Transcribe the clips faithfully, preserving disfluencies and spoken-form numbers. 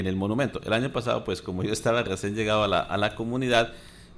en el monumento. El año pasado, pues como yo estaba recién llegado a la, a la comunidad,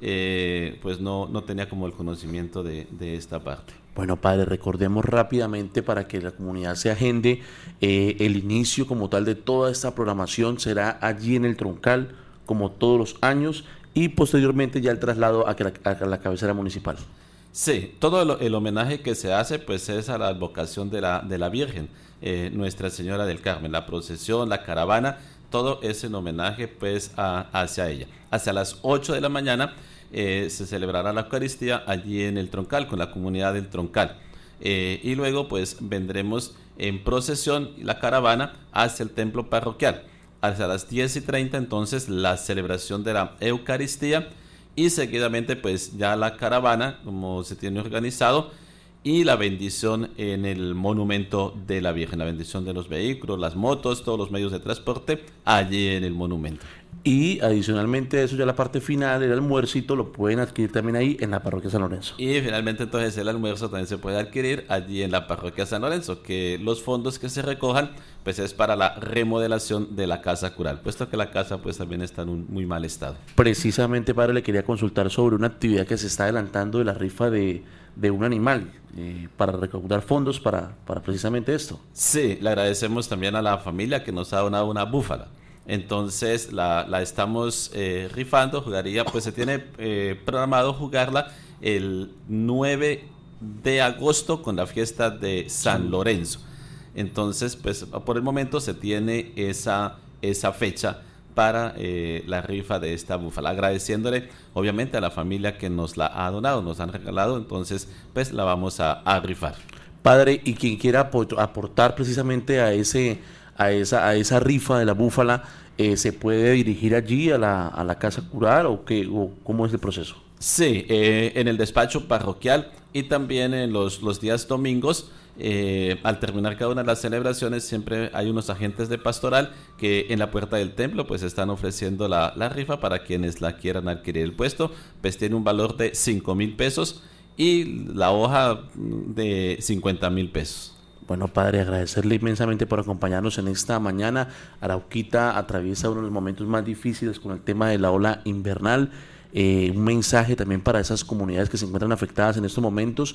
eh, pues no, no tenía como el conocimiento de, de esta parte. Bueno, padre, recordemos rápidamente para que la comunidad se agende, eh, el inicio como tal de toda esta programación será allí en el Troncal, como todos los años, y posteriormente ya el traslado a, que la, a la cabecera municipal. Sí, todo el, el homenaje que se hace pues es a la advocación de la, de la Virgen, eh, Nuestra Señora del Carmen, la procesión, la caravana, todo es en homenaje pues a, hacia ella. Hacia las ocho de la mañana eh, se celebrará la Eucaristía allí en el Troncal, con la comunidad del Troncal. Eh, y luego pues vendremos en procesión la caravana hacia el templo parroquial. Hacia las diez y treinta entonces la celebración de la Eucaristía y seguidamente pues ya la caravana como se tiene organizado y la bendición en el monumento de la Virgen, la bendición de los vehículos, las motos, todos los medios de transporte allí en el monumento. Y adicionalmente a eso ya la parte final, el almuercito, lo pueden adquirir también ahí en la parroquia San Lorenzo. Y finalmente entonces el almuerzo también se puede adquirir allí en la parroquia San Lorenzo, que los fondos que se recojan pues es para la remodelación de la casa cural, puesto que la casa pues también está en un muy mal estado. Precisamente, padre, le quería consultar sobre una actividad que se está adelantando de la rifa de, de un animal eh, para recaudar fondos para, para precisamente esto. Sí, le agradecemos también a la familia que nos ha donado una búfala. Entonces la, la estamos eh, rifando, jugaría, pues se tiene eh, programado jugarla el nueve de agosto con la fiesta de San Lorenzo. Entonces, pues por el momento se tiene esa, esa fecha para eh, la rifa de esta búfala, agradeciéndole obviamente a la familia que nos la ha donado, nos han regalado, entonces pues la vamos a, a rifar. Padre, y quien quiera aportar precisamente a ese... A esa, a esa rifa de la búfala, eh, ¿se puede dirigir allí a la, a la casa cural o, qué, o cómo es el proceso? Sí, eh, en el despacho parroquial y también en los, los días domingos, eh, al terminar cada una de las celebraciones, siempre hay unos agentes de pastoral que en la puerta del templo pues están ofreciendo la, la rifa para quienes la quieran adquirir. El puesto pues tiene un valor de cinco mil pesos y la hoja de cincuenta mil pesos. Bueno, padre, agradecerle inmensamente por acompañarnos en esta mañana. Arauquita atraviesa uno de los momentos más difíciles con el tema de la ola invernal. Eh, un mensaje también para esas comunidades que se encuentran afectadas en estos momentos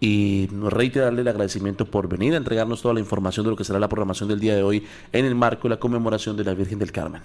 y reiterarle el agradecimiento por venir a entregarnos toda la información de lo que será la programación del día de hoy en el marco de la conmemoración de la Virgen del Carmen.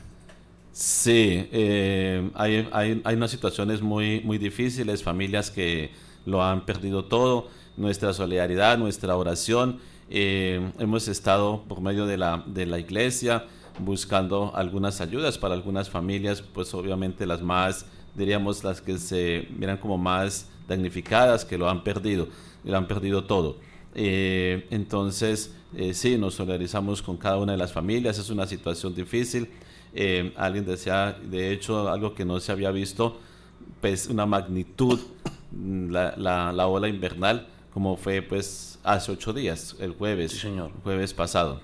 Sí, eh, hay, hay, hay unas situaciones muy, muy difíciles, familias que lo han perdido todo, nuestra solidaridad, nuestra oración. Eh, hemos estado por medio de la, de la iglesia buscando algunas ayudas para algunas familias, pues obviamente las más, diríamos las que se miran como más damnificadas, que lo han perdido, lo han perdido todo. Eh, entonces, eh, sí, nos solidarizamos con cada una de las familias, es una situación difícil. Eh, alguien decía, de hecho, algo que no se había visto, pues una magnitud, la, la, la ola invernal, como fue pues hace ocho días, el jueves, sí, señor. jueves pasado.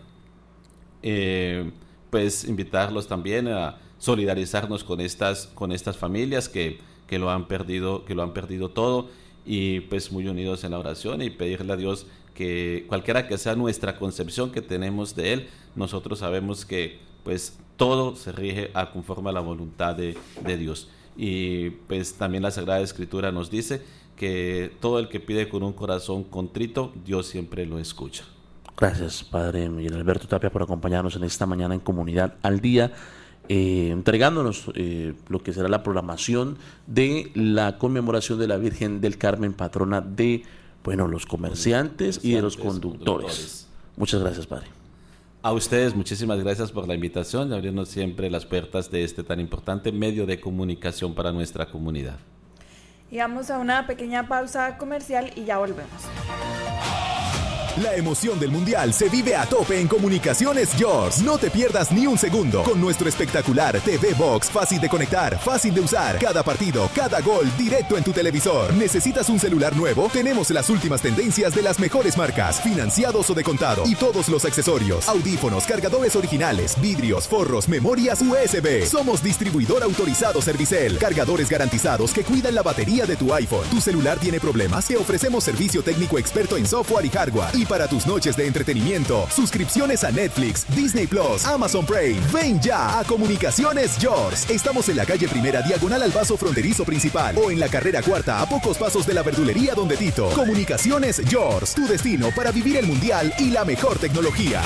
Eh, pues invitarlos también a solidarizarnos con estas, con estas familias que, que lo han perdido, que lo han perdido todo, y pues muy unidos en la oración y pedirle a Dios que cualquiera que sea nuestra concepción que tenemos de Él, nosotros sabemos que pues todo se rige a conforme a la voluntad de, de Dios. Y pues también la Sagrada Escritura nos dice que todo el que pide con un corazón contrito, Dios siempre lo escucha. Gracias, Padre Miguel Alberto Tapia, por acompañarnos en esta mañana en Comunidad al Día, eh, entregándonos eh, lo que será la programación de la conmemoración de la Virgen del Carmen, patrona de bueno los comerciantes, comerciantes y de los conductores. conductores. Muchas gracias, Padre. A ustedes, muchísimas gracias por la invitación y abrirnos siempre las puertas de este tan importante medio de comunicación para nuestra comunidad. Y vamos a una pequeña pausa comercial y ya volvemos. La emoción del Mundial se vive a tope en Comunicaciones Yours. No te pierdas ni un segundo con nuestro espectacular T V Box, fácil de conectar, fácil de usar. Cada partido, cada gol, directo en tu televisor. ¿Necesitas un celular nuevo? Tenemos las últimas tendencias de las mejores marcas, financiados o de contado, y todos los accesorios, audífonos, cargadores originales, vidrios, forros, memorias U S B. Somos distribuidor autorizado Servicel. Cargadores garantizados que cuidan la batería de tu iPhone. ¿Tu celular tiene problemas? Te ofrecemos servicio técnico experto en software y hardware. Y para tus noches de entretenimiento, suscripciones a Netflix, Disney Plus, Amazon Prime, ven ya a Comunicaciones George. Estamos en la calle Primera, diagonal al vaso fronterizo principal, o en la carrera cuarta, a pocos pasos de la verdulería Donde Tito. Comunicaciones George, tu destino para vivir el mundial y la mejor tecnología.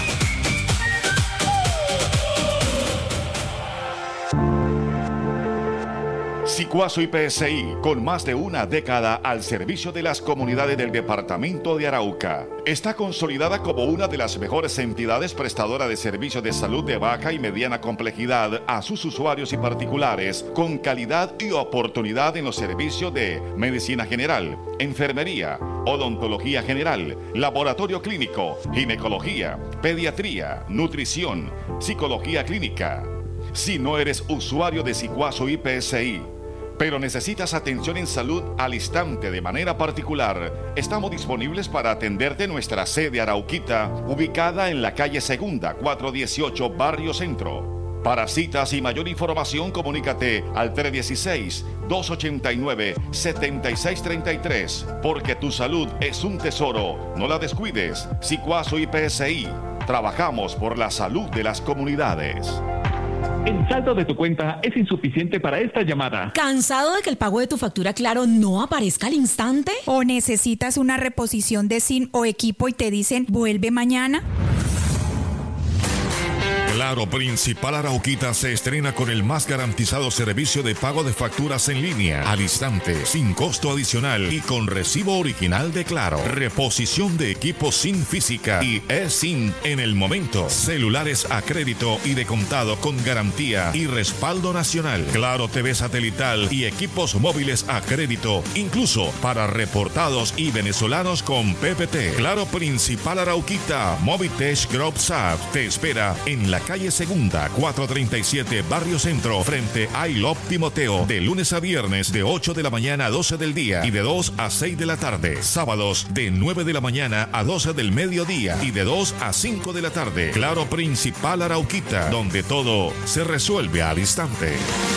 Sicuazo I P S I, con más de una década al servicio de las comunidades del departamento de Arauca. Está consolidada como una de las mejores entidades prestadoras de servicios de salud de baja y mediana complejidad a sus usuarios y particulares, con calidad y oportunidad en los servicios de medicina general, enfermería, odontología general, laboratorio clínico, ginecología, pediatría, nutrición, psicología clínica. Si no eres usuario de Sicuazo I P S I, pero necesitas atención en salud al instante de manera particular, estamos disponibles para atenderte en nuestra sede Arauquita, ubicada en la calle Segunda, cuatrocientos dieciocho, Barrio Centro. Para citas y mayor información, comunícate al tres uno seis, dos ocho nueve, siete seis tres tres, porque tu salud es un tesoro, no la descuides. Sicuazo I P S I, trabajamos por la salud de las comunidades. El saldo de tu cuenta es insuficiente para esta llamada. ¿Cansado de que el pago de tu factura Claro no aparezca al instante? ¿O necesitas una reposición de SIM o equipo y te dicen vuelve mañana? Claro Principal Arauquita se estrena con el más garantizado servicio de pago de facturas en línea, al instante, sin costo adicional y con recibo original de Claro. Reposición de equipos SIM física y eSIM en el momento. Celulares a crédito y de contado con garantía y respaldo nacional. Claro T V satelital y equipos móviles a crédito, incluso para reportados y venezolanos con P P T. Claro Principal Arauquita, Movitech Group S A P te espera en la calle Segunda, cuatrocientos treinta y siete, Barrio Centro, frente a I L O P Timoteo, de lunes a viernes de ocho de la mañana a doce del día y de dos a seis de la tarde. Sábados de nueve de la mañana a doce del mediodía y de dos a cinco de la tarde. Claro Principal Arauquita, donde todo se resuelve al instante.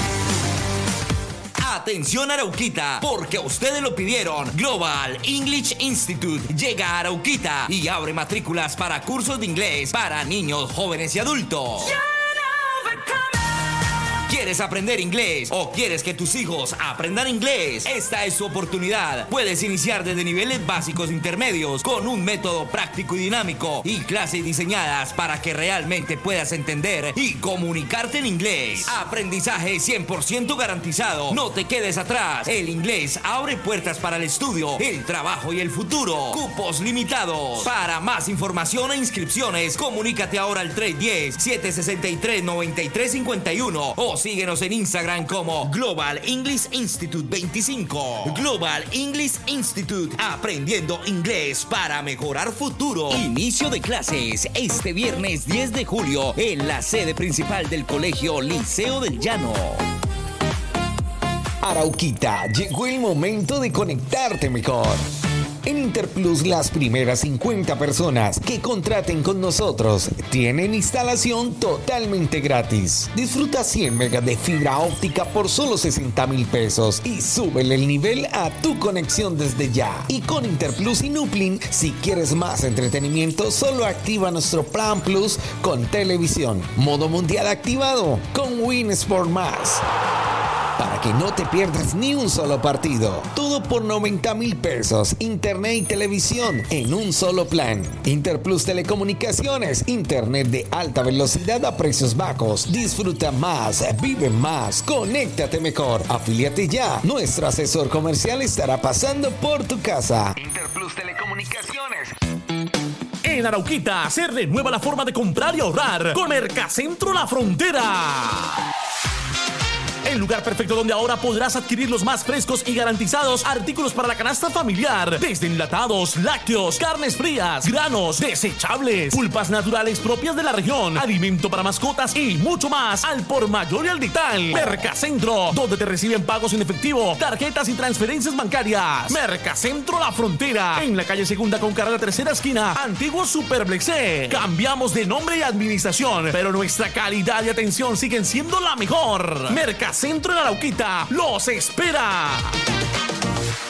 Atención Arauquita, porque a ustedes lo pidieron. Global English Institute llega a Arauquita y abre matrículas para cursos de inglés para niños, jóvenes y adultos. ¿Quieres aprender inglés o quieres que tus hijos aprendan inglés? Esta es su oportunidad. Puedes iniciar desde niveles básicos intermedios con un método práctico y dinámico y clases diseñadas para que realmente puedas entender y comunicarte en inglés. Aprendizaje cien por ciento garantizado. No te quedes atrás. El inglés abre puertas para el estudio, el trabajo y el futuro. Cupos limitados. Para más información e inscripciones, comunícate ahora al tres uno cero, siete seis tres, nueve tres cinco uno o síguenos en Instagram como Global English Institute veinticinco. Global English Institute, aprendiendo inglés para mejorar futuro. Inicio de clases este viernes diez de julio en la sede principal del Colegio Liceo del Llano. Arauquita, llegó el momento de conectarte mejor. En Interplus, las primeras cincuenta personas que contraten con nosotros tienen instalación totalmente gratis. Disfruta cien megas de fibra óptica por solo sesenta mil pesos y súbele el nivel a tu conexión desde ya. Y con Interplus y Nuplin, si quieres más entretenimiento, solo activa nuestro Plan Plus con televisión. Modo mundial activado con Win Sport Más. Para que no te pierdas ni un solo partido. Todo por noventa mil pesos. Internet y televisión en un solo plan. Interplus Telecomunicaciones. Internet de alta velocidad a precios bajos. Disfruta más. Vive más. Conéctate mejor. Afíliate ya. Nuestro asesor comercial estará pasando por tu casa. Interplus Telecomunicaciones. En Arauquita se renueva la forma de comprar y ahorrar con Mercacentro La Frontera. El lugar perfecto donde ahora podrás adquirir los más frescos y garantizados artículos para la canasta familiar, desde enlatados, lácteos, carnes frías, granos, desechables, pulpas naturales propias de la región, alimento para mascotas y mucho más al por mayor y al detalle. Mercacentro, donde te reciben pagos en efectivo, tarjetas y transferencias bancarias. Mercacentro La Frontera, en la calle Segunda con carrera tercera esquina, antiguo Superblexé. Cambiamos de nombre y administración, pero nuestra calidad y atención siguen siendo la mejor. Mercacentro Centro en Arauquita los espera.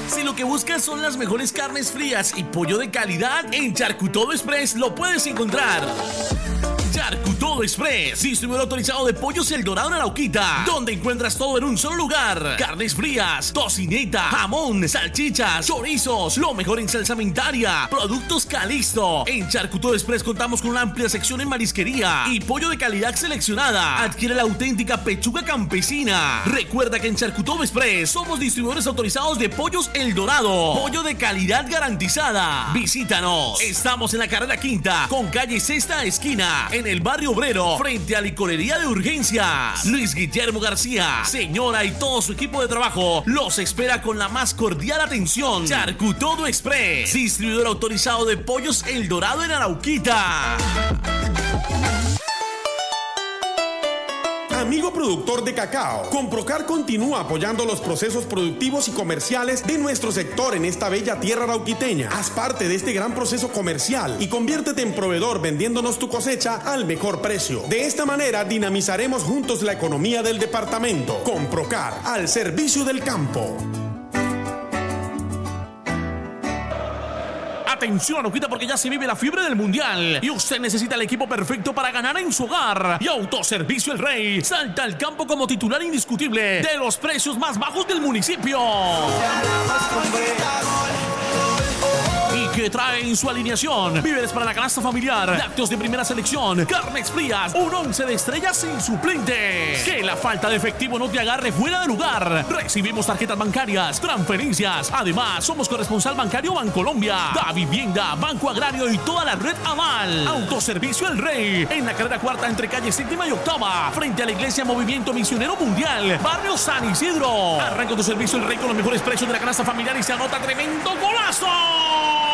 Si lo que buscas son las mejores carnes frías y pollo de calidad, en Charcutodo Express lo puedes encontrar. Charcutodo Express, distribuidor autorizado de Pollos El Dorado en Arauquita, donde encuentras todo en un solo lugar: carnes frías, tocineta, jamón, salchichas, chorizos, lo mejor en salsamentaria, productos Calixto. En Charcutodo Express contamos con una amplia sección en marisquería y pollo de calidad seleccionada. Adquiere la auténtica pechuga campesina. Recuerda que en Charcutodo Express somos distribuidores autorizados de Pollos El Dorado, pollo de calidad garantizada. Visítanos, estamos en la carrera quinta con calle Sexta esquina, en el barrio obrero, frente a Licorería de Urgencias. Luis Guillermo García, señora y todo su equipo de trabajo los espera con la más cordial atención. Charcutodo Express, distribuidor autorizado de Pollos El Dorado en Arauquita. Amigo productor de cacao, Comprocar continúa apoyando los procesos productivos y comerciales de nuestro sector en esta bella tierra arauquiteña. Haz parte de este gran proceso comercial y conviértete en proveedor vendiéndonos tu cosecha al mejor precio. De esta manera dinamizaremos juntos la economía del departamento. Comprocar, al servicio del campo. Atención, Arauquita, porque ya se vive la fiebre del mundial y usted necesita el equipo perfecto para ganar en su hogar. Y Autoservicio El Rey salta al campo como titular indiscutible de los precios más bajos del municipio. Y que trae en su alineación víveres para la canasta familiar, lácteos de primera selección, carnes frías, un once de estrellas sin suplente. Que la falta de efectivo no te agarre fuera de lugar. Recibimos tarjetas bancarias, transferencias. Además, somos corresponsal bancario Bancolombia, Da Vivienda, Banco Agrario y toda la red Aval. Autoservicio El Rey, en la carrera cuarta entre calle séptima y octava, frente a la iglesia Movimiento Misionero Mundial, barrio San Isidro. Arranca tu servicio El Rey con los mejores precios de la canasta familiar y se anota tremendo golazo.